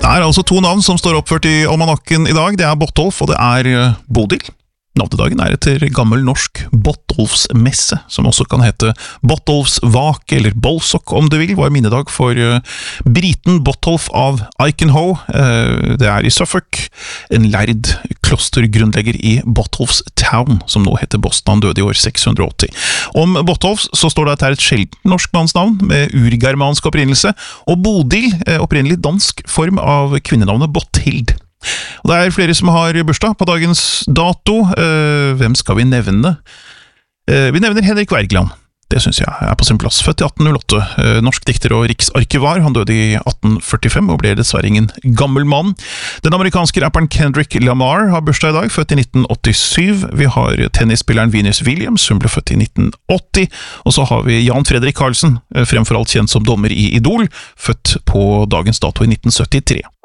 Det altså to navn som står oppført i almanakken i dag. Det Bottolf, og det Bodil. Navnedagen etter gammel norsk Bottolfsmesse, som også kan hete Bottolfsvak eller Bolsok om du vil, var minnedag for briten Bottolf av Icanhoe. Det I Suffolk, en lærd klostergrunnlegger I Bottolfs Town, som nå heter Boston. Han døde I år 680. Om Bottolfs så står det at det et sjeldent norsk mannsnavn med urgermansk opprinnelse, og Bodil, opprinnelig dansk form av kvinnenavnet Botthild. Og det flere som har bursdag på dagens dato. Hvem skal vi nevne? Vi nevner Henrik Wergeland. Det synes jeg på sin plass. Født I 1808. Norsk dikter og riksarkivar. Han døde I 1845 og ble dessverre ingen gammel mann. Den amerikanske rapperen Kendrick Lamar har bursdag I dag, født I 1987. Vi har tennisspilleren Venus Williams, som ble født I 1980. Og så har vi Jan Fredrik Karlsen, fremfor alt kjent som dommer I Idol, født på dagens dato I 1973.